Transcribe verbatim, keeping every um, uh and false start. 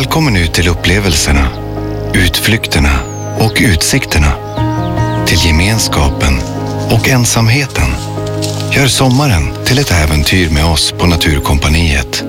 Välkommen ut till upplevelserna, utflykterna och utsikterna. Till gemenskapen och ensamheten. Gör sommaren till ett äventyr med oss på Naturkompaniet.